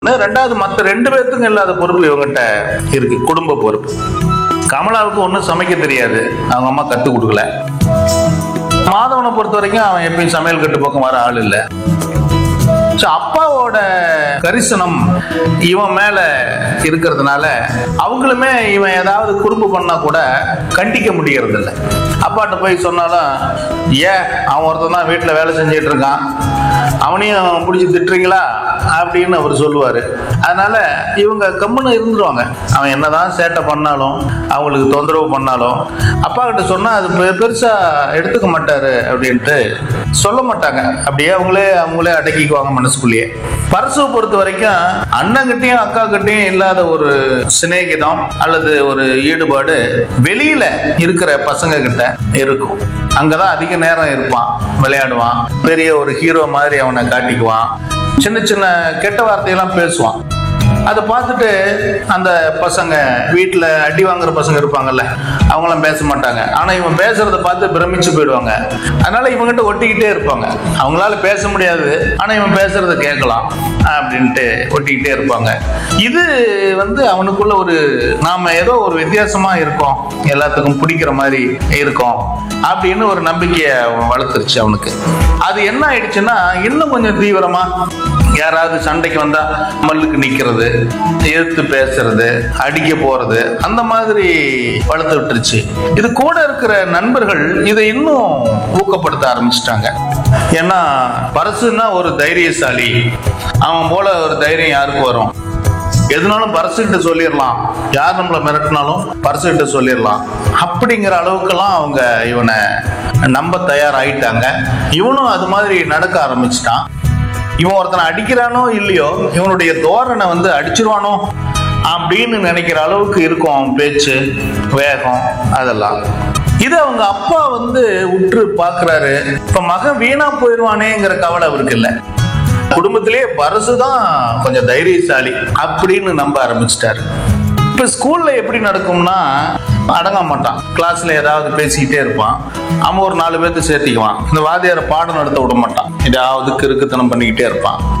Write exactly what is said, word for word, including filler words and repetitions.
ரெண்டாவது மற்ற ரெண்டு பேர்த்துக்கும் இல்லாத பொறுப்பு இவங்ககிட்ட இருக்கு, குடும்ப பொறுப்பு. கமலாவுக்கு ஒன்றும் சமைக்க தெரியாது, அவங்க அம்மா கற்றுக் கொடுக்கல. மாதவனை பொறுத்த வரைக்கும் அவன் எப்பயும் சமையல் கட்டு பக்கம் வர ஆள் இல்லை. அப்பாவோட கரிசனம் இவன் மேல இருக்கிறதுனால அவங்களுமே இவன் ஏதாவது குறும்பு பண்ணா கூட கண்டிக்க முடியறது இல்லை. அப்பாட்ட போய் சொன்னாலும், ஏன் அவன் ஒருத்தன் தான் வீட்டில் வேலை செஞ்சிட்டு இருக்கான், அவனையும் பிடிச்சி திட்டுறீங்களா அப்படின்னு அவர் சொல்லுவார். அதனால இவங்க கம்முன்னு இருந்துருவாங்க. அவன் என்னதான் சேட்டை பண்ணாலும் அவங்களுக்கு தொந்தரவு பண்ணாலும் அப்பா கிட்ட சொன்னா அது பெருசா எடுத்துக்க மாட்டாரு அப்படின்ட்டு சொல்ல மாட்டாங்க. அப்படியே அவங்களே அவங்களே அடக்கிக்குவாங்க மனசுக்குள்ளேயே. பரசுவை பொறுத்த வரைக்கும் அண்ணங்கிட்டையும் அக்கா கிட்டையும் இல்லாத ஒரு சிநேகிதம் அல்லது ஒரு ஈடுபாடு வெளியில இருக்கிற பசங்க கிட்ட இருக்கும். அங்கதான் அதிக நேரம் இருப்பான், விளையாடுவான், பெரிய ஒரு ஹீரோ மாதிரி அவனை காட்டிக்குவான், சின்ன சின்ன கெட்ட வார்த்தையெல்லாம் பேசுவான். அதை பார்த்துட்டு அந்த பசங்க வீட்டில் அடி வாங்குற பசங்க இருப்பாங்கல்ல, அவங்களாம் பேச மாட்டாங்க. ஆனால் இவன் பேசுறத பார்த்து பிரமிச்சு போயிடுவாங்க. அதனால இவங்கிட்ட ஒட்டிக்கிட்டே இருப்பாங்க. அவங்களால பேச முடியாது, ஆனால் இவன் பேசுறத கேட்கலாம் அப்படின்ட்டு ஒட்டிக்கிட்டே இருப்பாங்க. இது வந்து அவனுக்குள்ள ஒரு நாம ஏதோ ஒரு வித்தியாசமா இருக்கோம், எல்லாத்துக்கும் பிடிக்கிற மாதிரி இருக்கோம் அப்படின்னு ஒரு நம்பிக்கையை வளர்த்துருச்சு அவனுக்கு. அது என்ன ஆயிடுச்சுன்னா இன்னும் கொஞ்சம் தீவிரமா யாராவது சண்டைக்கு வந்தா மல்லுக்கு நிக்கிறது, எதிர்த்து பேசுறது, அடிக்க போறது, அந்த மாதிரி வளர்த்து விட்டுருச்சு. இது கூட இருக்கிற நண்பர்கள் இதை இன்னும் ஊக்கப்படுத்த ஆரம்பிச்சிட்டாங்க. ஏன்னா பரசுன்னா ஒரு தைரியசாலி, அவன் போல ஒரு தைரியம் யாருக்கு வரும்? எதுனாலும் பரசுகிட்ட சொல்லிடலாம், யார் நம்மளை மிரட்டினாலும் பரசுகிட்ட சொல்லிடலாம் அப்படிங்கிற அளவுக்கெல்லாம் அவங்க இவனை நம்ப தயாராயிட்டாங்க. இவனும் அது மாதிரி நடக்க ஆரம்பிச்சிட்டான். இவன் ஒருத்தனை அடிக்கிறானோ இல்லையோ, இவனுடைய தோரணை வந்து அடிச்சிருவானோ அப்படின்னு நினைக்கிற அளவுக்கு இருக்கும் அவன் பேச்சு, வேகம், அதெல்லாம். இது அவங்க அப்பா வந்து உற்று பார்க்கிறாரு. இப்ப மகன் வீணா போயிடுவானேங்கிற கவலை அவருக்கு இல்லை. குடும்பத்திலேயே பரசுதான் கொஞ்சம் தைரியசாலி அப்படின்னு நம்ப ஆரம்பிச்சிட்டாரு. இப்ப ஸ்கூல்ல எப்படி நடக்கும்னா, அடங்க மாட்டான், கிளாஸ்ல ஏதாவது பேசிக்கிட்டே இருப்பான். அவன் ஒரு நாலு பேர்த்து சேர்த்திக்குவான். இந்த வாத்தியாரை பாடம் நடத்த விட மாட்டான், ஏதாவது கிறுக்குத்தனம் பண்ணிக்கிட்டே இருப்பான்.